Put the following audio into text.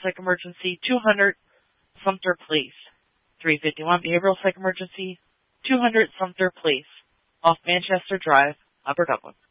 Psych Emergency, 200 Sumter Place. 351 Behavioral Psych Emergency, 200 Sumter Place, off Manchester Drive, Upper Dublin.